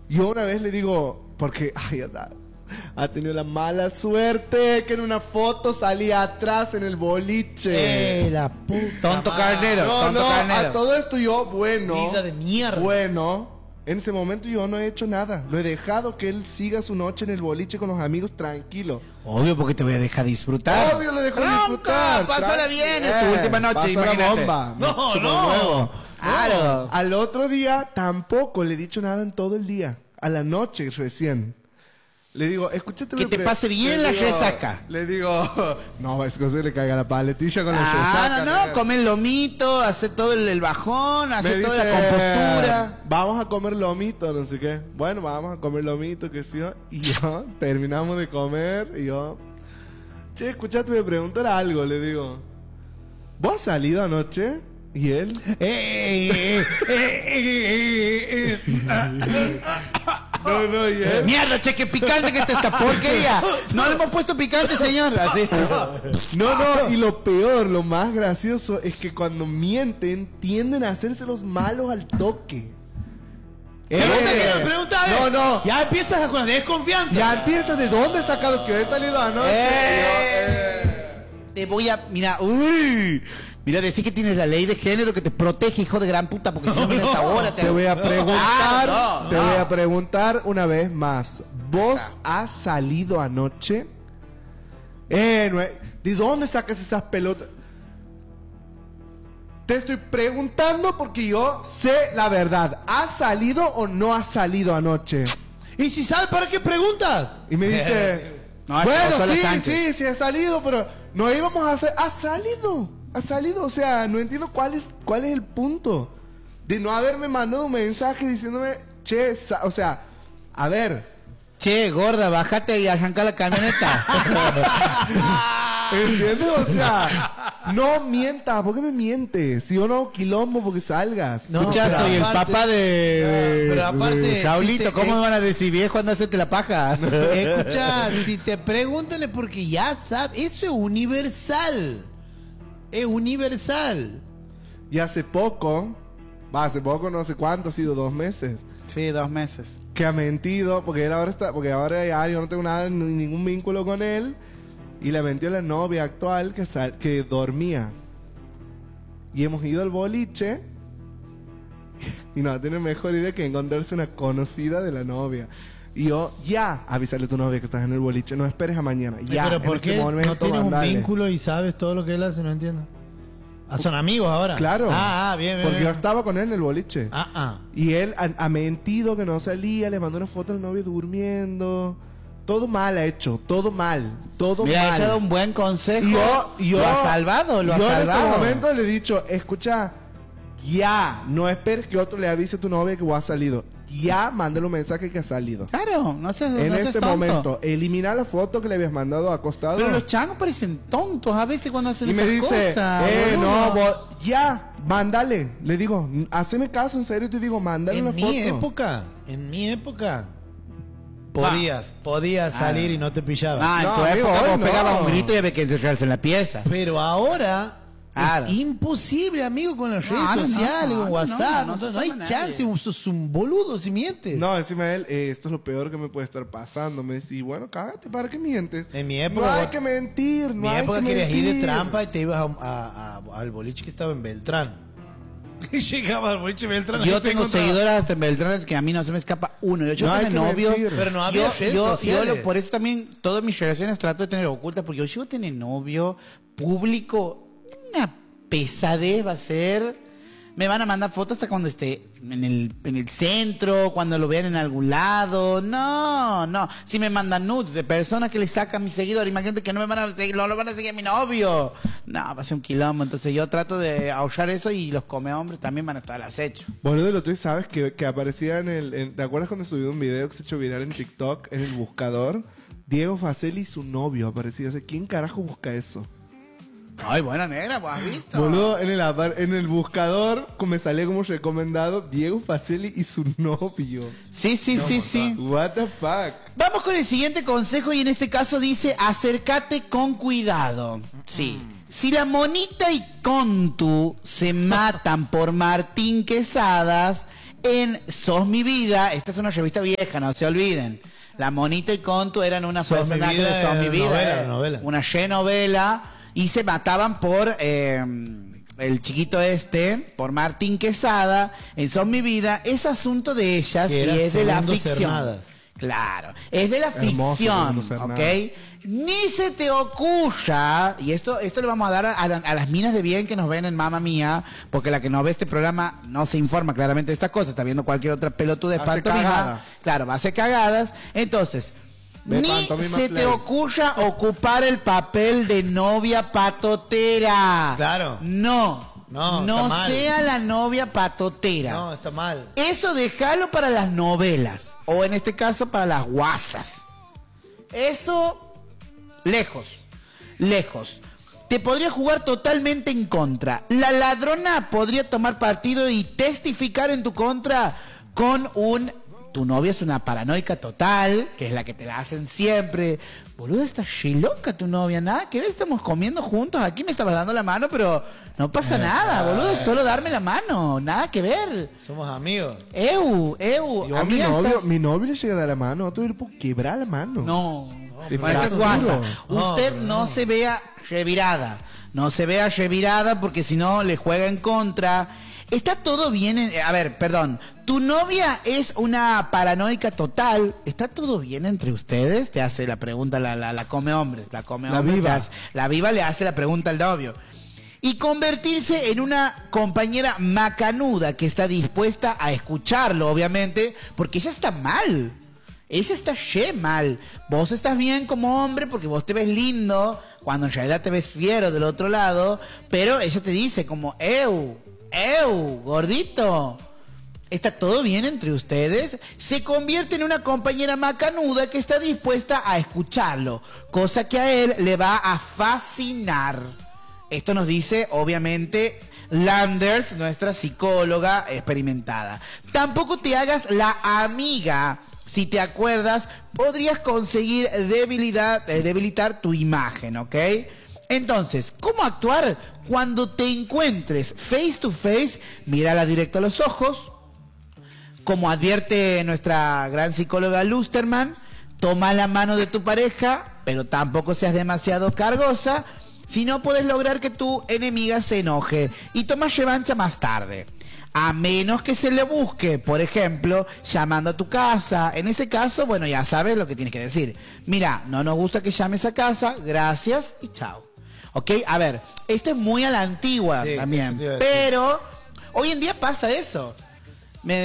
Yo una vez le digo, porque ha tenido la mala suerte que en una foto salía atrás en el boliche. La puta Tonto madre. carnero, tonto carnero. A todo esto yo, Vida de mierda. Bueno, en ese momento yo no he hecho nada. Lo he dejado que él siga su noche en el boliche con los amigos tranquilo. Obvio, porque te voy a dejar disfrutar. Obvio, lo dejo Bronca, disfrutar. pásala bien, es tu última noche, pasa la imagínate. bomba. No, Chupa no. huevo. Claro. Al otro día tampoco le he dicho nada en todo el día. A la noche recién. Le digo, escúchate. Que te pase bien la resaca. Le digo, no, es que se le caiga la paletilla con la resaca. No, come el lomito, hace todo el bajón, hace toda la compostura. Vamos a comer lomito, no sé qué. Bueno, vamos a comer lomito, que sí. Y yo, terminamos de comer, y yo, che, escuchate, me preguntar algo, le digo. ¿Vos has salido anoche? ¿Y él? No, ¿y él? Mierda, che, qué picante que está esta porquería. No le hemos puesto picante, señor. Así. No, y lo peor, lo más gracioso es que cuando mienten tienden a hacerse los malos al toque. Pregunta, No. Ya empiezas con la desconfianza. Ya empiezas de dónde he sacado que he salido anoche. Te voy a... Mira, mira, decir que tienes la ley de género que te protege, hijo de gran puta, porque si no vienes ahora... Te voy a preguntar, No. voy a preguntar una vez más. ¿Vos has salido anoche? ¿De dónde sacas esas pelotas? Te estoy preguntando porque yo sé la verdad. ¿Has salido o no has salido anoche? Y si sabes, ¿para qué preguntas? Y me dice, No, es bueno, Consuelo Sánchez. sí he salido, pero no íbamos a hacer... ¿Has salido? O sea, no entiendo cuál es el punto de no haberme mandado un mensaje diciéndome, che, o sea, a ver. Che, gorda, bájate y arranca la camioneta. ¿Entiendes? O sea, no mientas. ¿Por qué me mientes? Si yo no hago quilombo porque salgas. No, Escucha, pero soy el aparte- papá de... pero aparte, de Raulito, si te- ¿cómo me van a decir viejo cuando hacerte la paja? Escucha, si te preguntan es porque ya sabes. Eso es universal. Es universal. Y hace poco, no sé cuánto, ha sido 2 meses, Sí, 2 meses. que ha mentido, porque ahora ya yo no tengo ningún vínculo con él, y le mentió a la novia actual que dormía. Y hemos ido al boliche, y no tiene mejor idea que encontrarse una conocida de la novia. Y yo, ya, avísale a tu novia que estás en el boliche, no esperes a mañana, ya. Pero en ¿por este qué momento, no tienes mandale. un vínculo y sabes todo lo que él hace? No entiendo. Son amigos ahora. Claro. Bien. Porque yo estaba con él en el boliche. Ah. Y él ha mentido que no salía, le mandó una foto al novio durmiendo. Todo mal ha hecho, todo mal. Mira, mal. ese ha dado un buen consejo. Y yo lo ha salvado, lo ha yo salvado. en ese momento le he dicho, escucha, ya, no esperes que otro le avise a tu novia que vos has salido. Ya, mándale un mensaje que has salido. Claro, no seas En no seas este tonto. momento, elimina la foto que le habías mandado acostado. Pero los changos parecen tontos a veces cuando hacen Y me esas dice, cosas. no, boludo. ya, mándale. Le digo, haceme caso, en serio, te digo, mándale una En foto. mi época, podías salir y no te pillaban. En tu amigo, época hoy vos no. pegabas un grito y había que encerrarse en la pieza. Pero ahora Claro. es imposible, amigo, con las redes no, sociales, no, con WhatsApp. no No, se hay salva chance, nadie. sos un boludo si mientes. No, encima de él, esto es lo peor que me puede estar pasando. Me dice, bueno, cágate, ¿para qué mientes? En mi época, no hay vos- que mentir, En no mi hay época que querías ir de mentir. trampa y te ibas al boliche que estaba en Beltrán. Y llegaba al boliche Beltrán. Yo ahí te tengo encontraba. seguidoras hasta en Beltrán que a mí no se me escapa uno. Yo No hay tengo que novios. mentir. Pero no había redes sociales. Por eso también todas mis relaciones trato de tener ocultas, porque yo llego a tener novio público. Una pesadez va a ser. Me van a mandar fotos hasta cuando esté en el centro, cuando lo vean en algún lado. No. Si me mandan nudes de personas que le sacan a mi seguidor, imagínate que no me van a seguir, no lo van a seguir a mi novio. No, va a ser un quilombo. Entonces yo trato de ahorrar eso y los come hombres también van a estar al acecho. Boludo, lo tú sabes que aparecía ¿te acuerdas cuando subí un video que se echó viral en TikTok, en el buscador? Diego Faceli y su novio aparecía. O sea, ¿quién carajo busca eso? Ay, buena negra, pues has visto. Boludo, en el buscador me salía como recomendado Diego Faceli y su novio. Sí. What the fuck. Vamos con el siguiente consejo y en este caso dice, acércate con cuidado. Sí. Si la monita y Contu se matan por Martín Quesadas, en Sos Mi Vida, esta es una revista vieja, no se olviden. La Monita y Contu eran una Sos Mi personaje Vida de Sos Mi era Vida, novela. una novela, y se mataban por el chiquito por Martín Quesada, en Sos Mi Vida. Es asunto de ellas Que y era es de la Segundo ficción. Cernadas. Claro, es de la Hermoso, ficción, Segundo ¿ok? Cernadas. Ni se te ocurra, y esto le vamos a dar a las minas de bien que nos ven en Mamma Mía, porque la que no ve este programa no se informa claramente de estas cosas, está viendo cualquier otra pelotuda de Hace pantomima. cagada. Claro, va a hacer cagadas. Entonces, Ve ni Pantomima se Play. te ocurra ocupar el papel de novia patotera. Claro. No. No, No está mal. sea la novia patotera. No, está mal. Eso déjalo para las novelas. O en este caso para las guasas. Eso, lejos. Lejos. Te podría jugar totalmente en contra. La ladrona podría tomar partido y testificar en tu contra con un... Tu novia es una paranoica total, que es la que te la hacen siempre. Boludo, está re loca tu novia, nada que ver, estamos comiendo juntos, aquí me estabas dando la mano, pero no pasa nada, boludo, es solo darme la mano, nada que ver. Somos amigos. Eu, Yo a mi amiga, novio, estás- mi novio le llega a dar la mano, otro le puedo quebrar la mano. No, pero bueno, esta es está guasa. duro. Usted No, pero no no. se vea revirada. No se vea revirada porque si no le juega en contra. Está todo bien. A ver, perdón. Tu novia es una paranoica total. ¿Está todo bien entre ustedes? Te hace la pregunta la come hombres. La come La hombres. viva. La viva le hace la pregunta al novio. Y convertirse en una compañera macanuda que está dispuesta a escucharlo, obviamente, porque ella está mal. Ella está mal. Vos estás bien como hombre porque vos te ves lindo, cuando en realidad te ves fiero del otro lado, pero ella te dice como, gordito, ¿está todo bien entre ustedes? Se convierte en una compañera macanuda que está dispuesta a escucharlo, cosa que a él le va a fascinar. Esto nos dice, obviamente, Landers, nuestra psicóloga experimentada. Tampoco te hagas la amiga. Si te acuerdas, podrías conseguir debilitar tu imagen, ¿ok? Entonces, ¿cómo actuar cuando te encuentres face to face? Mírala directo a los ojos. Como advierte nuestra gran psicóloga Lusterman, toma la mano de tu pareja, pero tampoco seas demasiado cargosa, si no puedes lograr que tu enemiga se enoje y tomas revancha más tarde. A menos que se le busque, por ejemplo, llamando a tu casa. En ese caso, bueno, ya sabes lo que tienes que decir. Mira, no nos gusta que llames a casa, gracias y chao. ¿Ok? A ver, esto es muy a la antigua Sí, también, eso te iba a decir. pero hoy en día pasa eso.